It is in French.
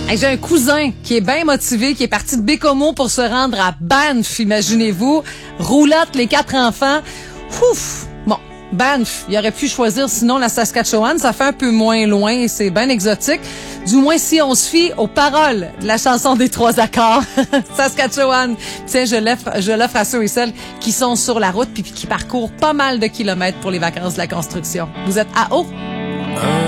Hey, j'ai un cousin qui est bien motivé, qui est parti de Bécomo pour se rendre à Banff, imaginez-vous. Roulotte, les 4 enfants. Ouf! Bon, Banff, il aurait pu choisir sinon la Saskatchewan. Ça fait un peu moins loin et c'est bien exotique. Du moins si on se fie aux paroles de la chanson des 3 accords. Saskatchewan. Tiens, je l'offre à ceux et celles qui sont sur la route puis qui parcourent pas mal de kilomètres pour les vacances de la construction. Vous êtes à haut?